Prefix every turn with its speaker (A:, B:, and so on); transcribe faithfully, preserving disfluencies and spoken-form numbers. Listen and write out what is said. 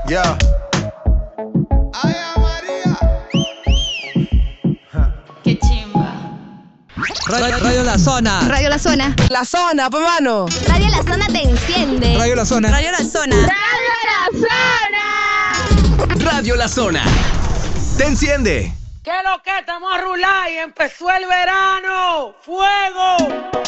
A: Ya. Ay, María.
B: Qué chimba.
C: Radio, Radio La Zona.
D: Radio La Zona.
E: La Zona, pues, mano.
D: Radio La Zona te enciende.
C: Radio La Zona.
B: Radio La Zona.
D: Radio La Zona.
F: Radio La Zona. Te enciende.
E: ¿Qué es lo que? Estamos a rular y empezó el verano. ¡Fuego!